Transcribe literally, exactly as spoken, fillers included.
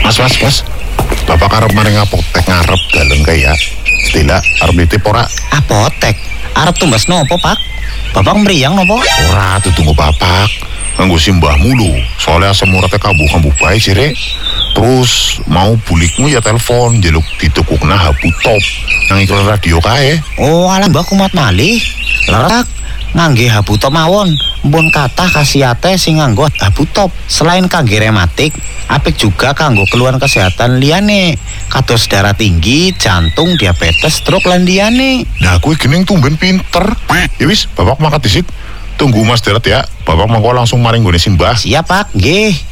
Mas, mas, mas. Bapak arep maring apotek ngarep dalem kaya. Stila arep nitip ora? Apotek? Arep tumbas nopo, Pak? Bapak mriyang nopo? Ora tunggu bapak. Nganggo simbah mulu. Soalnya asam uratnya kambuh-kambuh bae sire. Terus mau bulikmu ya telepon njaluk ditukukna habu top nang iklan radio kae. Oh, alah Mbah kumat malih. Lerak ngangge habu top mawon. Mpun kathah khasiate sing nganggo habu top. Selain kangge rematik, apik juga kanggo keluhan kesehatan liyane. Kados darah tinggi, jantung, diabetes, stroke lan liyane. Nah, kuwi gening tumben pinter. Ya wis, bapak mangkat disit. Tunggu Mas Deret ya. Bapak mangko langsung maring nggone simbah. Siap, Pak. Nggih.